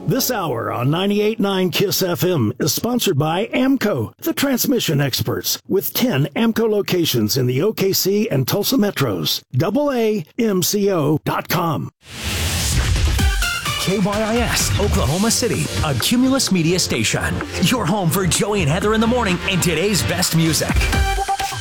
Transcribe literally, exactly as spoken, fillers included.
This hour on ninety-eight point nine KISS F M is sponsored by AAMCO, the transmission experts, with ten AAMCO locations in the O K C and Tulsa metros. double A M C O dot com. K Y I S, Oklahoma City, a Cumulus Media station. Your home for Joey and Heather in the morning and today's best music.